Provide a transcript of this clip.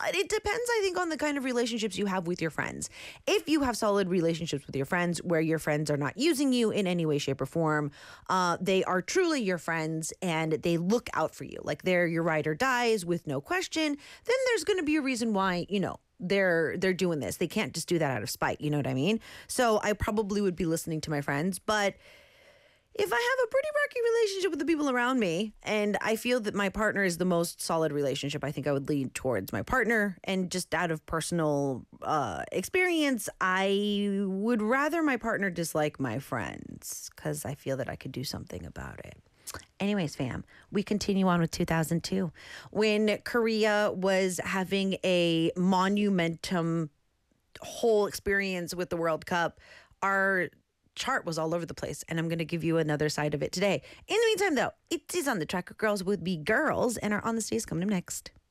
It depends, I think, on the kind of relationships you have with your friends. If you have solid relationships with your friends where your friends are not using you in any way, shape, or form, they are truly your friends and they look out for you. Like they're your ride or dies with no question, then there's going to be a reason why, they're doing this. They can't just do that out of spite. You know what I mean? So I probably would be listening to my friends, but if I have a pretty rocky relationship with the people around me and I feel that my partner is the most solid relationship, I think I would lean towards my partner. And just out of personal experience, I would rather my partner dislike my friends because I feel that I could do something about it. Anyways, fam, we continue on with 2002 when Korea was having a monumentum whole experience with the World Cup. Our chart was all over the place, and I'm going to give you another side of it today. In the meantime, though, it is on the track. Girls would be girls, and our On the Stage coming up next.